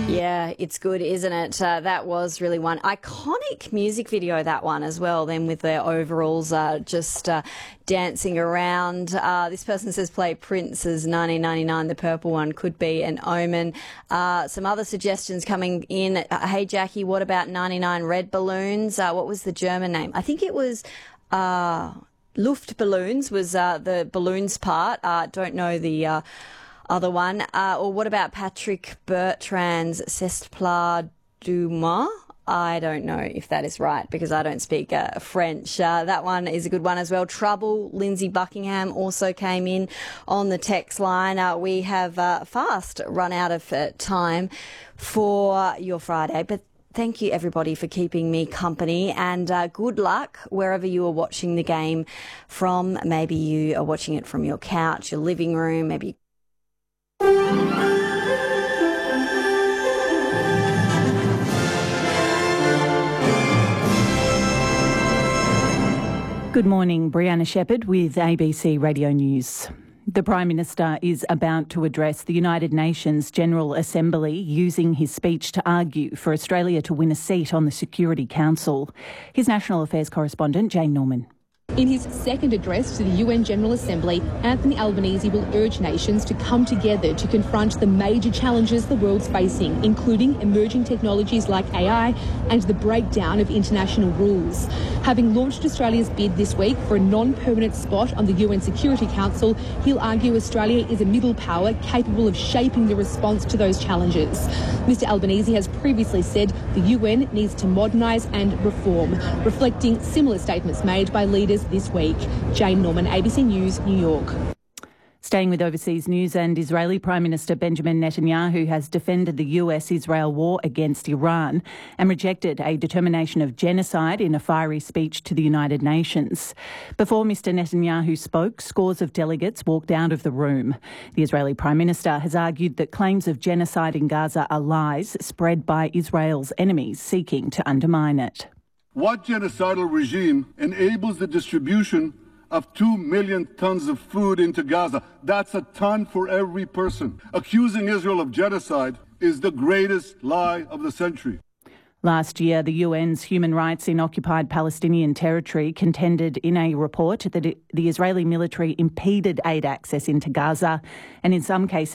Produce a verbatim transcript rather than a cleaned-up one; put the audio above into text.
Yeah, it's good, isn't it? Uh, that was really one iconic music video, that one as well, then with their overalls uh, just uh, dancing around. Uh, this person says play Prince's nineteen ninety-nine, the purple one, could be an omen. Uh, some other suggestions coming in. Uh, hey, Jackie, what about ninety-nine Red Balloons? Uh, what was the German name? I think it was... Uh, Luftballons was uh, the balloons part. Uh, don't know the... Uh, Other one, uh, or what about Patrick Bertrand's C'est Plat du Mois? I don't know if that is right because I don't speak uh, French. Uh, that one is a good one as well. Trouble, Lindsay Buckingham also came in on the text line. Uh, we have uh, fast run out of uh, time for your Friday, but thank you, everybody, for keeping me company, and uh, good luck wherever you are watching the game from. Maybe you are watching it from your couch, your living room, maybe Good morning, Brianna Shepherd with A B C Radio News. The Prime Minister is about to address the United Nations General Assembly using his speech to argue for Australia to win a seat on the Security Council. His National Affairs correspondent, Jane Norman. In his second address to the U N General Assembly, Anthony Albanese will urge nations to come together to confront the major challenges the world's facing, including emerging technologies like A I and the breakdown of international rules. Having launched Australia's bid this week for a non-permanent spot on the U N Security Council, he'll argue Australia is a middle power capable of shaping the response to those challenges. Mister Albanese has previously said the U N needs to modernise and reform, reflecting similar statements made by leaders this week. Jane Norman, A B C News, New York. Staying with overseas news, and Israeli Prime Minister Benjamin Netanyahu has defended the U S-Israel war against Iran and rejected a determination of genocide in a fiery speech to the United Nations. Before Mister Netanyahu spoke, scores of delegates walked out of the room. The Israeli Prime Minister has argued that claims of genocide in Gaza are lies spread by Israel's enemies seeking to undermine it. What genocidal regime enables the distribution of two million tons of food into Gaza? That's a ton for every person. Accusing Israel of genocide is the greatest lie of the century. Last year, the U N's Human Rights in Occupied Palestinian Territory contended in a report that the Israeli military impeded aid access into Gaza and in some cases